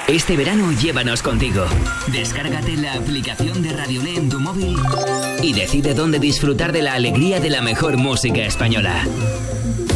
Este verano llévanos contigo. Descárgate la aplicación de Radiolé en tu móvil y decide dónde disfrutar de la alegría de la mejor música española.